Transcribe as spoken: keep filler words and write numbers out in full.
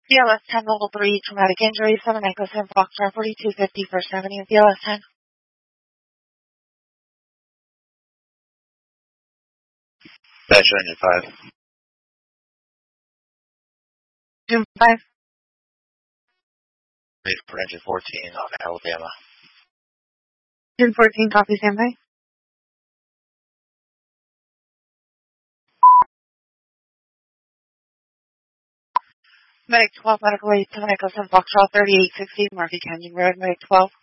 B L S ten level three traumatic injury, seven Echo seven Foxtrot forty-two fifty First Avenue, B L S ten. Dash engine five. June five. Wait for engine fourteen on Alabama. June fourteen, copy, standby. Medic twelve, medical aid, seven Echo seven Foxtrot thirty-eight sixty, Murphy Canyon Road, Medic twelve.